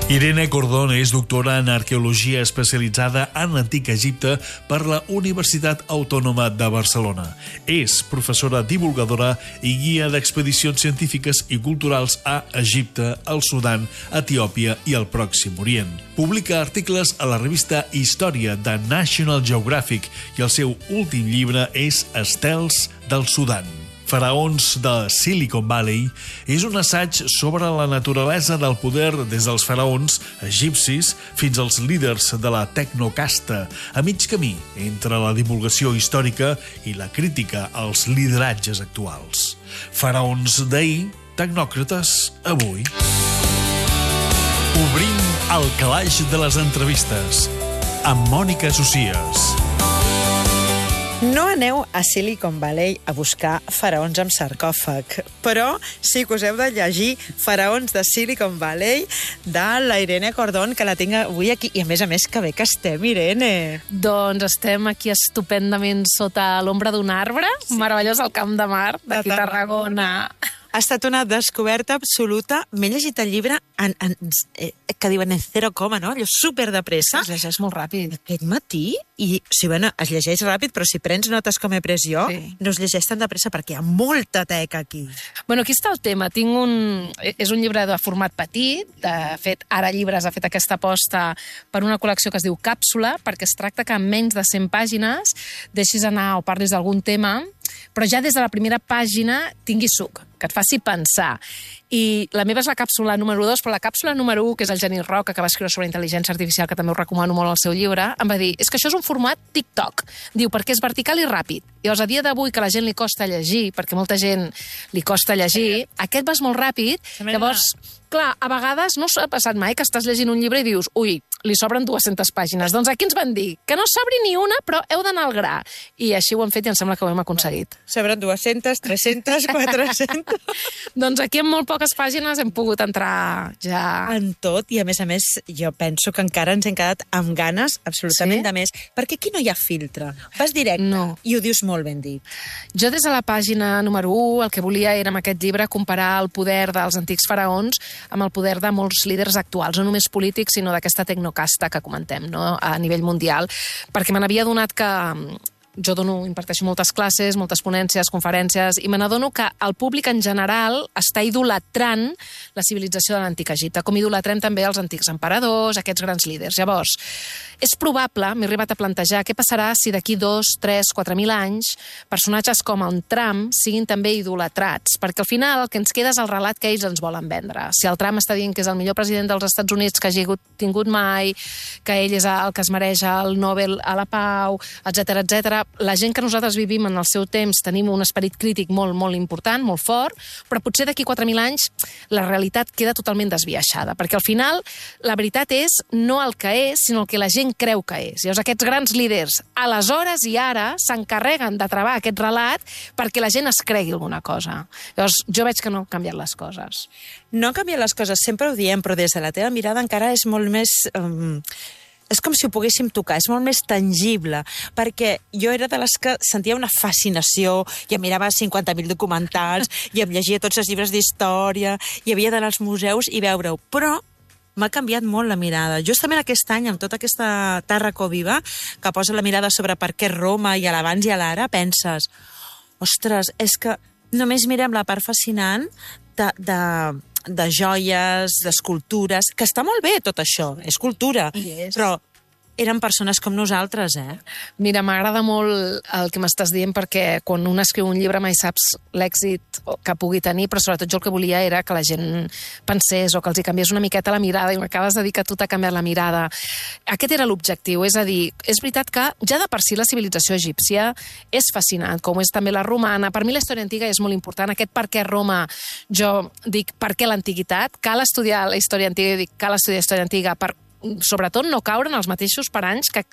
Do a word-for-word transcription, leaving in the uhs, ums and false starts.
Irene Cordón és doctora en arqueologia especialitzada en l'antic Egipte per la Universitat Autònoma de Barcelona. És professora divulgadora i guia d'expedicions científiques i culturals a Egipte, el Sudan, Etiòpia i el Pròxim Orient. Publica articles a la revista Història de National Geographic i el seu últim llibre és Estels del Sudan. Faraons de Silicon Valley és un assaig sobre la naturalesa del poder des dels faraons egipcis fins als líders de la tecnocasta, a mig camí entre la divulgació històrica i la crítica als lideratges actuals. Faraons d'ahir, tecnòcrates avui. Obrim el calaix de les entrevistes amb Mònica Socias. No aneu a Silicon Valley a buscar faraons amb sarcòfag, però sí que us heu de llegir Faraons de Silicon Valley de la Irene Cordón, que la tinc avui aquí. I a més a més, que bé que estem, Irene. Doncs estem aquí estupendament sota l'ombra d'un arbre, sí. Meravellós al Camp de Mar, d'aquí a Tarragona. Ha estat una descoberta absoluta. M'he llegit el llibre en, en, eh, que diuen en zero coma, no? Allò super de pressa. Es llegeix molt ràpid. Aquest matí, i sí, bueno, es llegeix ràpid, però si prens notes com he pres jo, sí. No es llegeix tan de pressa perquè hi ha molta teca aquí. Bueno, aquí està el tema. Tinc un... És un llibre de format petit. De fet, Ara Llibres ha fet aquesta aposta per una col·lecció que es diu Càpsula, perquè es tracta que en menys de cent pàgines deixis anar o parlis d'algun tema, però ja des de la primera pàgina tingui suc, que et faci pensar. I la meva és la càpsula número dos, però la càpsula número un, que és el Genís Roca, que va escriure sobre intel·ligència artificial, que també ho recomano molt al seu llibre, em va dir, és que això és un format TikTok. Diu, perquè és vertical i ràpid. Llavors, a dia d'avui, que a la gent li costa llegir, perquè molta gent li costa llegir, aquest vas molt ràpid, llavors... Clar, a vegades no s'ha passat mai que estàs llegint un llibre i dius, ui, li sobren dues-centes pàgines. Doncs aquí ens van dir que no sobri ni una, però heu d'anar al gra. I així ho hem fet i em sembla que ho hem aconseguit. Sobren dues-centes, tres-centes, quatre-centes... Doncs aquí amb molt poques pàgines hem pogut entrar ja... En tot, i a més a més, jo penso que encara ens hem quedat amb ganes absolutament sí? de més, perquè aquí no hi ha filtre. Vas directe no. I ho dius molt ben dit. Jo des de la pàgina número u el que volia era amb aquest llibre comparar el poder dels antics faraons amb el poder de molts líders actuals, no només polítics, sinó d'aquesta tecnocasta que comentem, no? A nivell mundial, perquè me n'havia adonat que jo dono, imparteixo moltes classes, moltes ponències, conferències, i me n'adono que el públic en general està idolatrant la civilització de l'antic Egipte, com idolatrem també els antics emperadors, aquests grans líders. Llavors, és probable, m'he arribat a plantejar, què passarà si d'aquí dos, tres, quatre mil anys personatges com en Trump siguin també idolatrats, perquè al final el que ens queda és el relat que ells ens volen vendre. Si el Trump està dient que és el millor president dels Estats Units que hagi tingut mai, que ell és el que es mereix el Nobel a la pau, etcètera, etcètera, la gent que nosaltres vivim en el seu temps tenim un esperit crític molt, molt important, molt fort, però potser d'aquí quatre mil anys la realitat queda totalment desviaixada, perquè al final la veritat és no el que és, sinó el que la gent creu que és. Llavors aquests grans líders, aleshores i ara, s'encarreguen de travar aquest relat perquè la gent es cregui alguna cosa. Llavors jo veig que no han canviat les coses. No han canviat les coses, sempre ho diem, però des de la teva mirada encara és molt més... Um... És com si ho poguéssim tocar, és molt més tangible, perquè jo era de les que sentia una fascinació, i em mirava cinquanta mil documentals, i em llegia tots els llibres d'història, i havia d'anar als museus i veure-ho, però m'ha canviat molt la mirada. Justament aquest any, amb tota aquesta Tàrraco viva, que posa la mirada sobre per què Roma i a l'abans i a l'ara, penses, ostres, és que només mirem la part fascinant de... de de joies, d'escultures, que està molt bé tot això, és cultura, yes. Però eren persones com nosaltres, eh? Mira, m'agrada molt el que m'estàs dient perquè quan un escriu un llibre mai saps l'èxit que pugui tenir, però sobretot jo el que volia era que la gent pensés o que els hi canviés una miqueta la mirada, i m'acabes de dir que tu t'ha canviat la mirada. Aquest era l'objectiu, és a dir, és veritat que ja de per si la civilització egípcia és fascinant, com és també la romana. Per mi la història antiga és molt important, aquest per què Roma, jo dic per què l'antiguitat, cal estudiar la història antiga, i dic cal estudiar la història antiga per sobretot no caure en els mateixos paranys que